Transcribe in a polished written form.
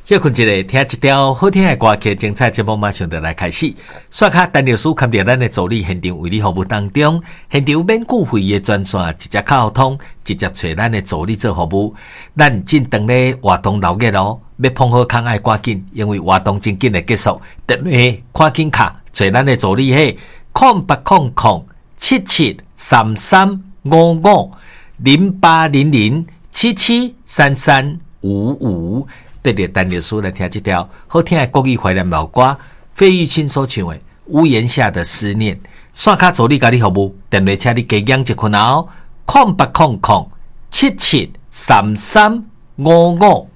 休困一下，听一条好听的歌曲，精彩节目马上就来开始。刷卡陈律师看到咱的助理现场为你服务当中，现场免付费的专线直接卡通，直接找咱的助理做服务。咱正当咧活动6月咯，要碰好空爱赶紧，因为活动真紧的结束，特别赶紧卡找咱的助理嘿，08007733550800773355。对着陈律师来听这条好听的国语怀念老歌，费玉清所唱的《屋檐下的思念》。刷卡助理甲你服务，电话请你加养一困哦，0800773355。